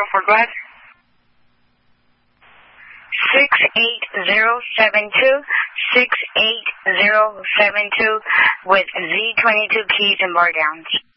Fort Glad. 68072, 68072 with Z22 keys and bar downs.